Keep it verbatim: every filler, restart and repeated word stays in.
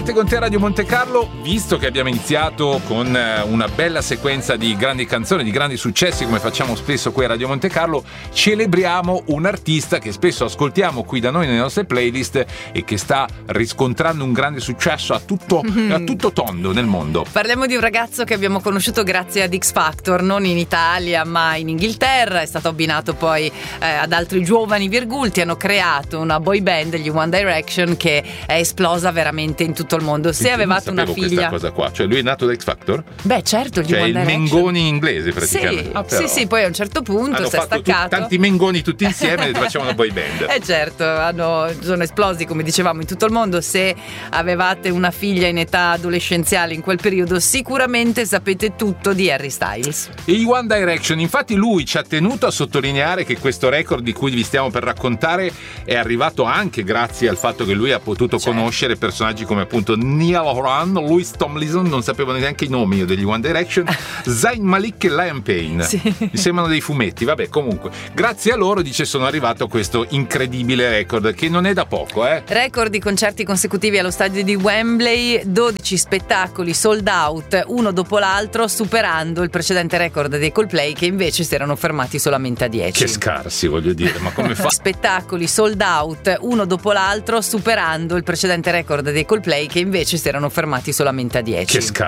Morte con te Radio Monte Carlo. Visto che abbiamo iniziato con una bella sequenza di grandi canzoni, di grandi successi, come facciamo spesso qui a Radio Monte Carlo, celebriamo un artista che spesso ascoltiamo qui da noi nelle nostre playlist e che sta riscontrando un grande successo a tutto, mm. a tutto tondo nel mondo. Parliamo di un ragazzo che abbiamo conosciuto grazie ad X Factor, non in Italia ma in Inghilterra. È stato abbinato poi eh, ad altri giovani virgulti, hanno creato una boy band, gli One Direction, che è esplosa veramente in tutto il mondo. Se avevate una figlia, questa cosa qua, cioè lui è nato da X Factor? Beh certo, gli cioè One il Direction. Mengoni inglese praticamente. Sì, ah, sì, sì, poi a un certo punto hanno si è fatto staccato tu, tanti Mengoni tutti insieme e facciamo una boy band. Eh certo, hanno, sono esplosi come dicevamo in tutto il mondo. Se avevate una figlia in età adolescenziale in quel periodo, sicuramente sapete tutto di Harry Styles. E i One Direction, infatti lui ci ha tenuto a sottolineare che questo record di cui vi stiamo per raccontare è arrivato anche grazie al fatto che lui ha potuto certo. conoscere personaggi come appunto Niall Horan, Louis Tomlinson, non sapevo neanche i nomi io degli One Direction, Zayn Malik e Liam Payne. Sì. Mi sembrano dei fumetti, vabbè, comunque grazie a loro, dice, sono arrivato a questo incredibile record che non è da poco, eh. Record di concerti consecutivi allo stadio di Wembley, dodici spettacoli sold out uno dopo l'altro, superando il precedente record dei Coldplay che invece si erano fermati solamente a dieci. Che scarsi, voglio dire, ma come fa? Spettacoli sold out uno dopo l'altro, superando il precedente record dei Coldplay che invece si erano fermati solamente a dieci. Che scarsi.